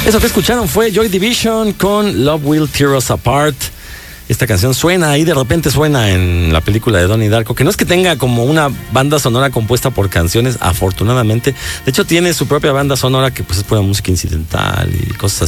Eso que escucharon fue Joy Division con Love Will Tear Us Apart. Esta canción suena ahí, de repente suena en la película de Donnie Darko, que no es que tenga como una banda sonora compuesta por canciones, afortunadamente. De hecho, tiene su propia banda sonora que pues es pura música incidental y cosas así.